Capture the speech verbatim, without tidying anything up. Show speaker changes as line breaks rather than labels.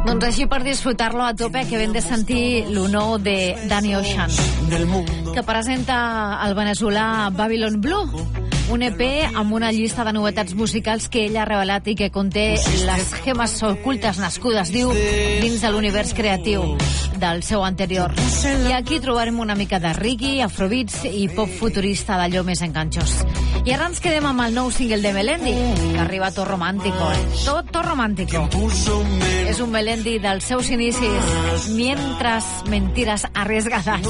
Doncs així per disfrutar-lo a tope que ben de sentir l'honor de Danny Ocean, que presenta el veneçolà Babylon Blue, un E P amb una llista de novetats musicals que ell ha revelat i que conté les gemes ocultes nascudes, diu, dins de l'univers creatiu del seu anterior. I aquí trobarem una mica de reggae, afrobeats i pop futurista d'allò més enganxós. I ara ens quedem amb el nou single de Melendi, que arriba tot romàntico, eh? Tot, tot romàntico. És un Melendi dels seus inicis, Mientras mentiras arriesgadas.